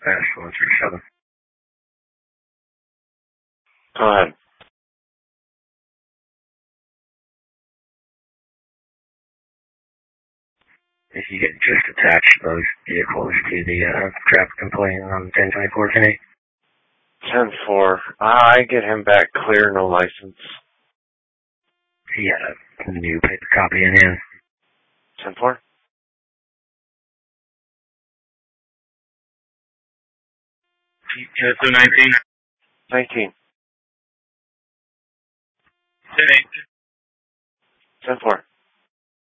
National 137. Go ahead. If you could just attach those vehicles to the traffic complaint on 1024 Kenny. 10-4. I get him back clear, no license. He had a new paper copy in hand. 10-4. 19. 19. 10-8. 10-4.